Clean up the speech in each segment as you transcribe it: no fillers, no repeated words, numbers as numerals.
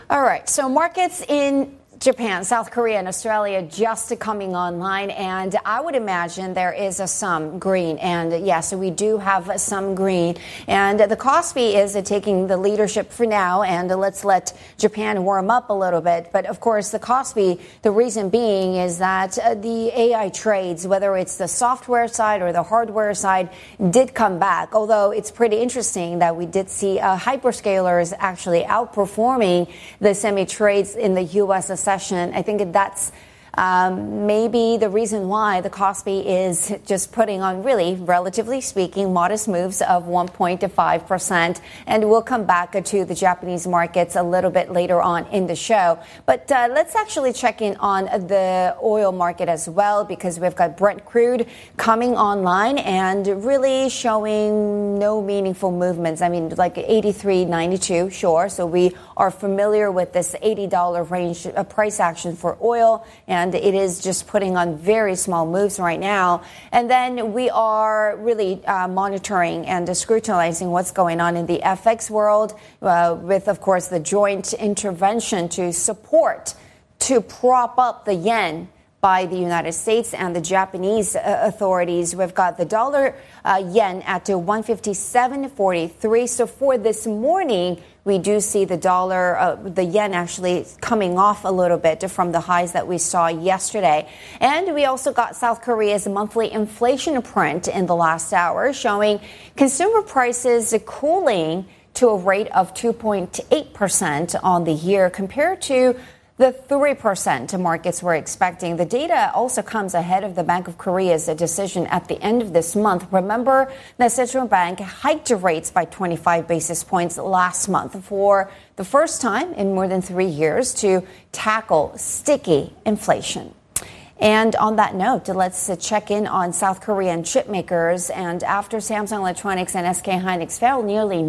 All right. So markets in Japan, South Korea, and Australia just coming online, and I would imagine there is some green. And yes, we do have some green. And the Kospi is taking the leadership for now, and let's let Japan warm up a little bit. But of course, the Kospi, the reason being is that the AI trades, whether it's the software side or the hardware side, did come back. Although it's pretty interesting that we did see hyperscalers actually outperforming the semi trades in the U.S. I think that's maybe the reason why the Kospi is just putting on really, relatively speaking, modest moves of 1.5%. And we'll come back to the Japanese markets a little bit later on in the show. But let's actually check in on the oil market as well, because we've got Brent crude coming online and really showing no meaningful movements. I mean, like 83.92, sure. So we are familiar with this $80 range price action for oil, and it is just putting on very small moves right now. And then we are really monitoring and scrutinizing what's going on in the FX world with, of course, the joint intervention to prop up the yen by the United States and the Japanese authorities. We've got the dollar yen at 157.43. So for this morning, we do see the the yen actually coming off a little bit from the highs that we saw yesterday. And we also got South Korea's monthly inflation print in the last hour, showing consumer prices cooling to a rate of 2.8% on the year compared to the 3% markets were expecting. The data also comes ahead of the Bank of Korea's decision at the end of this month. Remember, the central bank hiked rates by 25 basis points last month for the first time in more than 3 years to tackle sticky inflation. And on that note, let's check in on South Korean chip makers. And after Samsung Electronics and SK Hynix fell nearly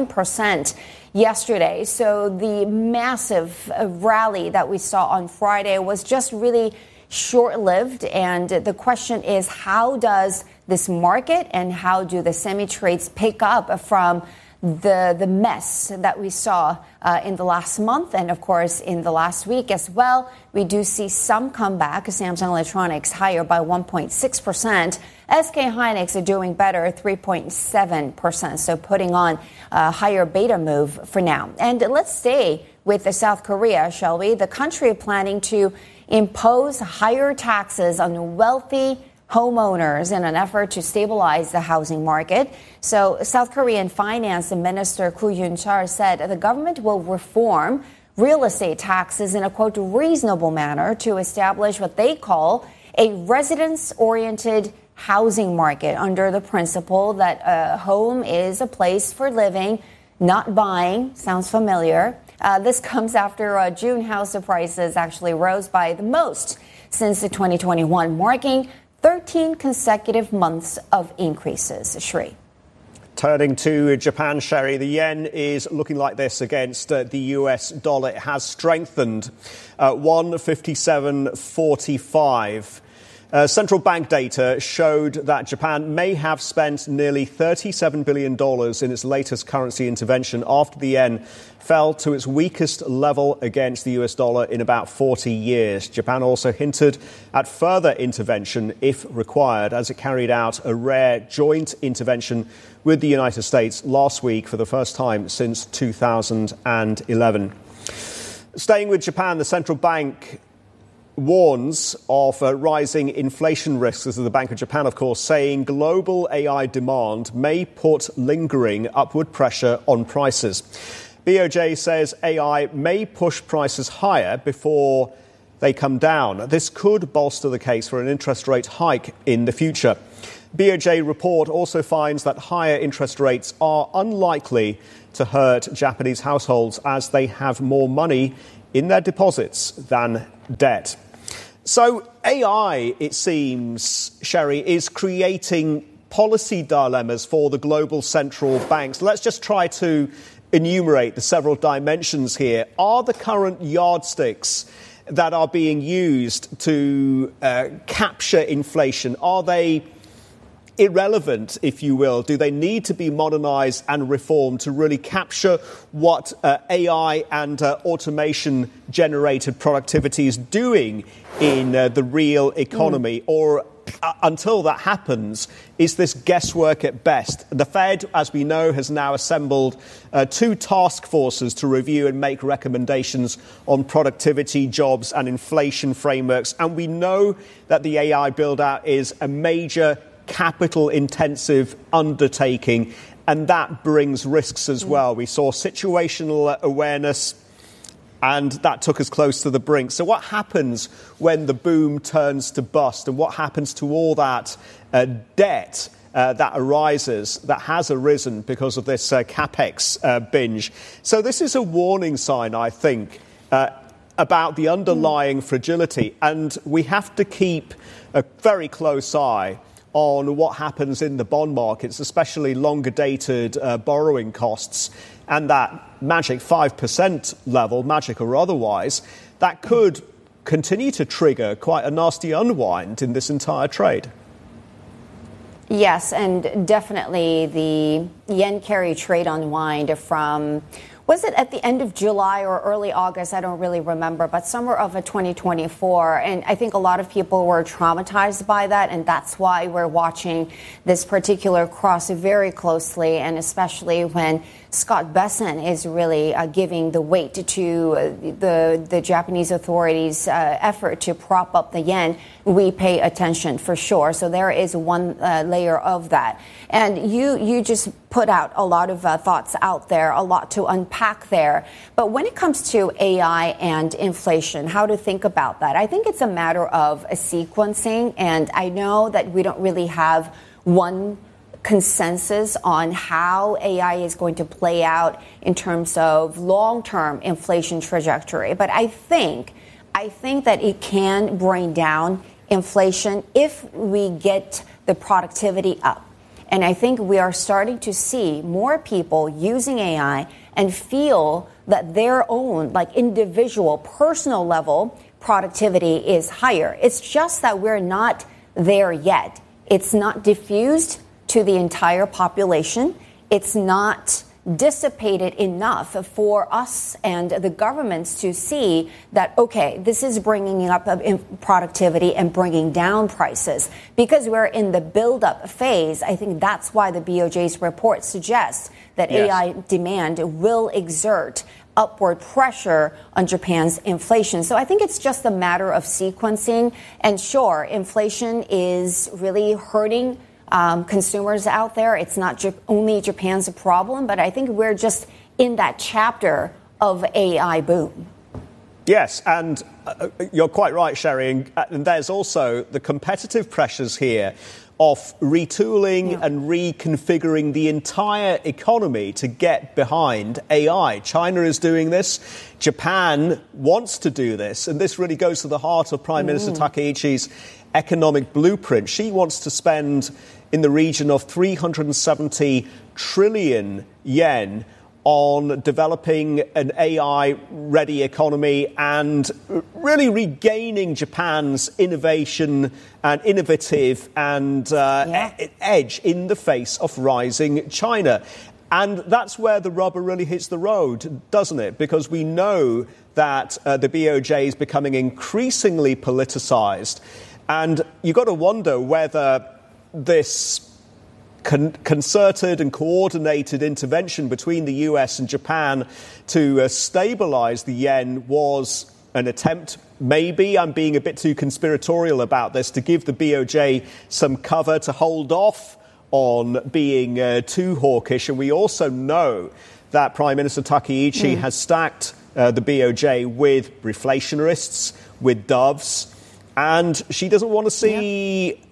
9% yesterday, so the massive rally that we saw on Friday was just really short-lived. And the question is, how does this market and how do the semi-trades pick up from the mess that we saw in the last month and, of course, in the last week as well? We do see some comeback. Samsung Electronics higher by 1.6%. SK Hynix are doing better, 3.7%. So putting on a higher beta move for now. And let's stay with South Korea, shall we? The country planning to impose higher taxes on wealthy homeowners in an effort to stabilize the housing market. So South Korean Finance Minister Koo Yoon-chol said the government will reform real estate taxes in a, quote, reasonable manner to establish what they call a residence-oriented housing market under the principle that a home is a place for living, not buying. Sounds familiar. This comes after June house prices actually rose by the most since the 2021, marking 13 consecutive months of increases. Shri. Turning to Japan, Sherry, the yen is looking like this against the US dollar. It has strengthened 157.45. Central bank data showed that Japan may have spent nearly $37 billion in its latest currency intervention after the yen fell to its weakest level against the US dollar in about 40 years. Japan also hinted at further intervention if required, as it carried out a rare joint intervention with the United States last week for the first time since 2011. Staying with Japan, the central bank warns of rising inflation risks, as the Bank of Japan, of course, saying global AI demand may put lingering upward pressure on prices. BOJ says AI may push prices higher before they come down. This could bolster the case for an interest rate hike in the future. BOJ report also finds that higher interest rates are unlikely to hurt Japanese households as they have more money in their deposits than debt. So AI, it seems, Sherry, is creating policy dilemmas for the global central banks. Let's just try to enumerate the several dimensions here. Are the current yardsticks that are being used to capture inflation, are they irrelevant, if you will? Do they need to be modernized and reformed to really capture what AI and automation-generated productivity is doing in the real economy? Or until that happens, is this guesswork at best? The Fed, as we know, has now assembled 2 task forces to review and make recommendations on productivity, jobs and inflation frameworks. And we know that the AI build-out is a major capital-intensive undertaking, and that brings risks as well. We saw situational awareness, and that took us close to the brink. So what happens when the boom turns to bust, and what happens to all that debt that arises, that has arisen because of this CapEx binge? So this is a warning sign, I think, about the underlying fragility, and we have to keep a very close eye on what happens in the bond markets, especially longer-dated borrowing costs, and that magic 5% level, magic or otherwise, that could continue to trigger quite a nasty unwind in this entire trade. Yes, and definitely the yen carry trade unwind from, was it at the end of July or early August? I don't really remember, but summer of 2024. And I think a lot of people were traumatized by that. And that's why we're watching this particular cross very closely. And especially when Scott Bessent is really giving the weight to the Japanese authorities' effort to prop up the yen, we pay attention for sure. So there is one layer of that. And you just put out a lot of thoughts out there, a lot to unpack there. But when it comes to AI and inflation, how to think about that, I think it's a matter of a sequencing. And I know that we don't really have one consensus on how AI is going to play out in terms of long-term inflation trajectory. But I think that it can bring down inflation if we get the productivity up. And I think we are starting to see more people using AI and feel that their own, like individual, personal level productivity is higher. It's just that we're not there yet. It's not diffused to the entire population. It's not dissipated enough for us and the governments to see that, okay, this is bringing up productivity and bringing down prices. Because we're in the build-up phase, I think that's why the BOJ's report suggests that yes, AI demand will exert upward pressure on Japan's inflation. So I think it's just a matter of sequencing. And sure, inflation is really hurting consumers out there. It's not only Japan's problem, but I think we're just in that chapter of AI boom. Yes, and you're quite right, Sherry. And there's also the competitive pressures here of retooling and reconfiguring the entire economy to get behind AI. China is doing this. Japan wants to do this. And this really goes to the heart of Prime Minister Takaichi's economic blueprint. She wants to spend in the region of 370 trillion yen on developing an AI-ready economy and really regaining Japan's innovation and innovative and edge in the face of rising China. And that's where the rubber really hits the road, doesn't it? Because we know that the BOJ is becoming increasingly politicized. And you've got to wonder whether this concerted and coordinated intervention between the US and Japan to stabilize the yen was an attempt, maybe, I'm being a bit too conspiratorial about this, to give the BOJ some cover to hold off on being too hawkish. And we also know that Prime Minister Takaichi has stacked the BOJ with reflationists, with doves, and she doesn't want to see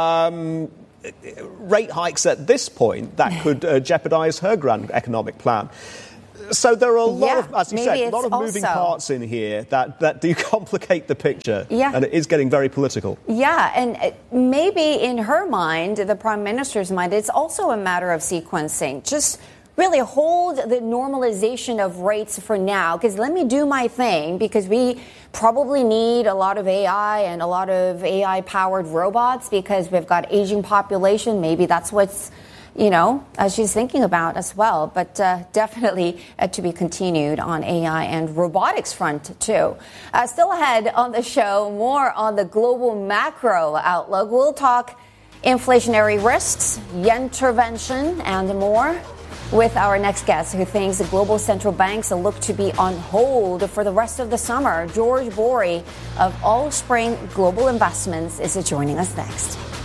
rate hikes at this point that could jeopardize her grand economic plan. So there are a lot of, as you said, a lot of moving parts in here that do complicate the picture. Yeah. And it is getting very political. Yeah, and maybe in her mind, the Prime Minister's mind, it's also a matter of sequencing. Just really hold the normalization of rates for now, because let me do my thing, because we probably need a lot of AI and a lot of AI-powered robots because we've got aging population. Maybe that's what's, she's thinking about as well. But definitely to be continued on AI and robotics front, too. Still ahead on the show, more on the global macro outlook. We'll talk inflationary risks, yen intervention, and more with our next guest, who thinks the global central banks look to be on hold for the rest of the summer. George Bory of Allspring Global Investments is joining us next.